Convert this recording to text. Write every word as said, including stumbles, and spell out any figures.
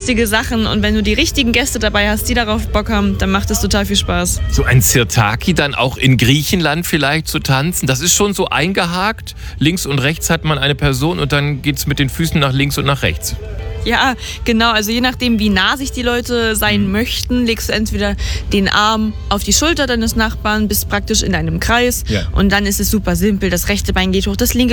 lustige Sachen und wenn du die richtigen Gäste dabei hast, die darauf Bock haben, dann macht es total viel Spaß. So ein Sirtaki dann auch in Griechenland vielleicht zu tanzen, das ist schon so eingehakt. Links und rechts hat man eine Person und dann geht's mit den Füßen nach links und nach rechts. Ja, genau. Also je nachdem, wie nah sich die Leute sein mhm. möchten, legst du entweder den Arm auf die Schulter deines Nachbarn, bist praktisch in einem Kreis ja. und dann ist es super simpel. Das rechte Bein geht hoch, das linke